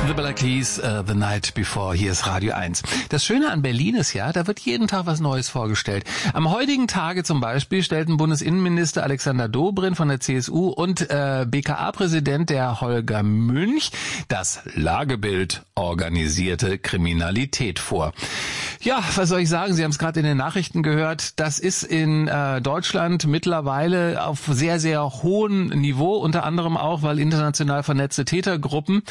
The Black Keys, The Night Before, hier ist Radio 1. Das Schöne an Berlin ist ja, da wird jeden Tag was Neues vorgestellt. Am heutigen Tage zum Beispiel stellten Bundesinnenminister Alexander Dobrindt von der CSU und BKA-Präsident der Holger Münch das Lagebild organisierte Kriminalität vor. Ja, was soll ich sagen? Sie haben es gerade in den Nachrichten gehört. Das ist in Deutschland mittlerweile auf sehr, sehr hohem Niveau, unter anderem auch, weil international vernetzte Tätergruppen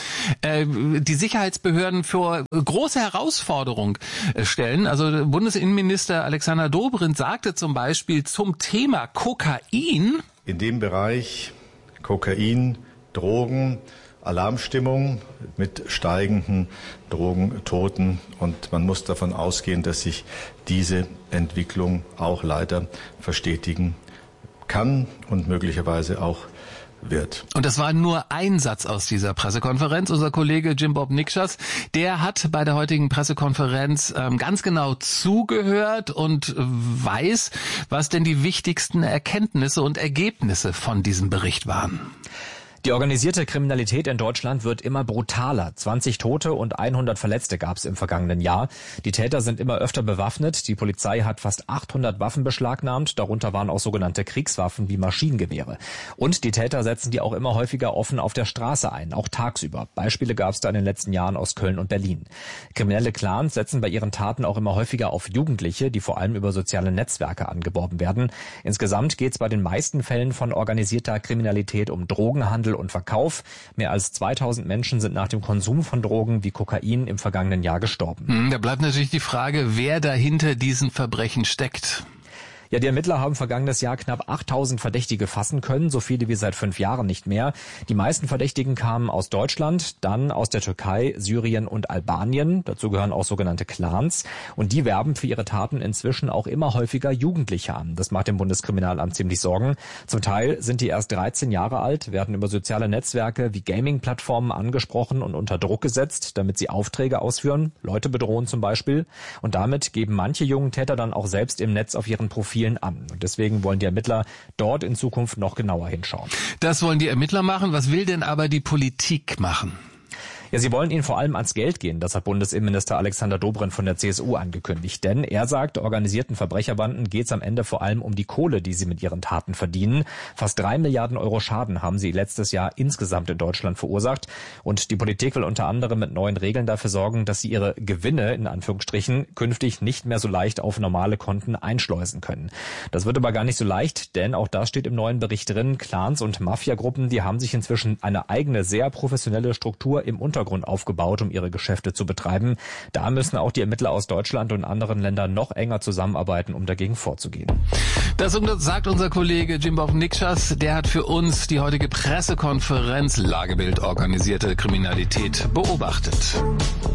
die Sicherheitsbehörden für große Herausforderung stellen. Also Bundesinnenminister Alexander Dobrindt sagte zum Beispiel zum Thema Kokain: In dem Bereich Kokain, Drogen, Alarmstimmung mit steigenden Drogentoten, und man muss davon ausgehen, dass sich diese Entwicklung auch leider verstetigen kann und möglicherweise auch wird. Und das war nur ein Satz aus dieser Pressekonferenz. Unser Kollege Jim Bob Nikschas, der hat bei der heutigen Pressekonferenz ganz genau zugehört und weiß, was denn die wichtigsten Erkenntnisse und Ergebnisse von diesem Bericht waren. Die organisierte Kriminalität in Deutschland wird immer brutaler. 20 Tote und 100 Verletzte gab es im vergangenen Jahr. Die Täter sind immer öfter bewaffnet. Die Polizei hat fast 800 Waffen beschlagnahmt. Darunter waren auch sogenannte Kriegswaffen wie Maschinengewehre. Und die Täter setzen die auch immer häufiger offen auf der Straße ein, auch tagsüber. Beispiele gab es da in den letzten Jahren aus Köln und Berlin. Kriminelle Clans setzen bei ihren Taten auch immer häufiger auf Jugendliche, die vor allem über soziale Netzwerke angeworben werden. Insgesamt geht es bei den meisten Fällen von organisierter Kriminalität um Drogenhandel und Verkauf. Mehr als 2000 Menschen sind nach dem Konsum von Drogen wie Kokain im vergangenen Jahr gestorben. Da bleibt natürlich die Frage, wer dahinter diesen Verbrechen steckt. Ja, die Ermittler haben vergangenes Jahr knapp 8000 Verdächtige fassen können, so viele wie seit 5 Jahren nicht mehr. Die meisten Verdächtigen kamen aus Deutschland, dann aus der Türkei, Syrien und Albanien. Dazu gehören auch sogenannte Clans. Und die werben für ihre Taten inzwischen auch immer häufiger Jugendliche an. Das macht dem Bundeskriminalamt ziemlich Sorgen. Zum Teil sind die erst 13 Jahre alt, werden über soziale Netzwerke wie Gaming-Plattformen angesprochen und unter Druck gesetzt, damit sie Aufträge ausführen, Leute bedrohen zum Beispiel. Und damit geben manche jungen Täter dann auch selbst im Netz auf ihren Profilen an. Und deswegen wollen die Ermittler dort in Zukunft noch genauer hinschauen. Das wollen die Ermittler machen. Was will denn aber die Politik machen? Ja, sie wollen ihnen vor allem ans Geld gehen. Das hat Bundesinnenminister Alexander Dobrindt von der CSU angekündigt. Denn er sagt, organisierten Verbrecherbanden geht es am Ende vor allem um die Kohle, die sie mit ihren Taten verdienen. Fast 3 Milliarden Euro Schaden haben sie letztes Jahr insgesamt in Deutschland verursacht. Und die Politik will unter anderem mit neuen Regeln dafür sorgen, dass sie ihre Gewinne, in Anführungsstrichen, künftig nicht mehr so leicht auf normale Konten einschleusen können. Das wird aber gar nicht so leicht, denn auch da steht im neuen Bericht drin, Clans und Mafiagruppen, die haben sich inzwischen eine eigene, sehr professionelle Struktur im Untergrund aufgebaut, um ihre Geschäfte zu betreiben. Da müssen auch die Ermittler aus Deutschland und anderen Ländern noch enger zusammenarbeiten, um dagegen vorzugehen. Das sagt unser Kollege Jim Bob Nikschas. Der hat für uns die heutige Pressekonferenz Lagebild organisierte Kriminalität beobachtet.